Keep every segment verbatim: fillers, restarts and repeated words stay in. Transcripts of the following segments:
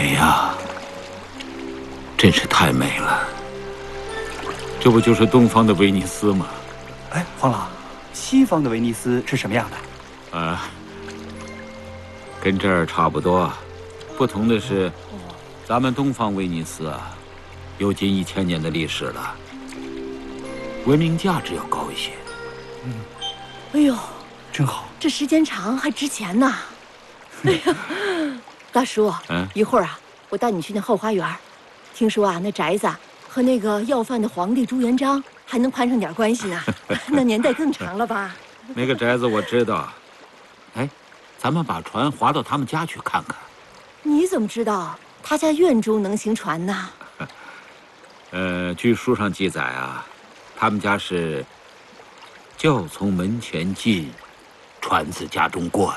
美呀，真是太美了。这不就是东方的威尼斯吗？ 哎，黄老，西方的威尼斯是什么样的？ 啊，跟这儿差不多，不同的是，咱们东方威尼斯啊，有近一千年的历史了，文明价值要高一些。 嗯， 哎呦， 真好， 这时间长还值钱呢。哎呀，大叔， 嗯， 一会儿啊，我带你去那后花园。听说啊，那宅子和那个要饭的皇帝朱元璋还能攀上点关系呢。那年代更长了吧？ 那个宅子我知道。哎，咱们把船划到他们家去看看。 你怎么知道他家院中能行船呢？ 呃，据书上记载啊，他们家是轿从门前进，船自家中过。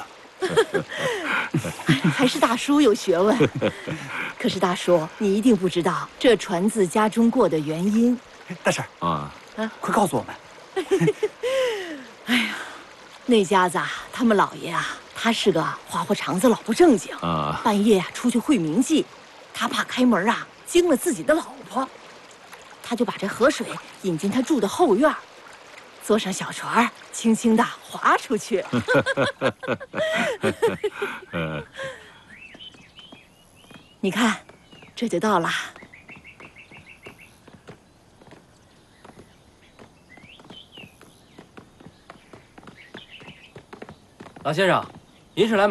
还是大叔有学问。可是大叔，你一定不知道这船自家中过的原因。 大婶啊啊， 快告诉我们。 哎呀，那家子啊，他们老爷啊，他是个花花肠子，老不正经啊， 半夜啊出去会冥记，他怕开门啊惊了自己的老婆，他就把这河水引进他住的后院，坐上小船，轻轻地划出去。你看，这就到了。 老先生，您是来买？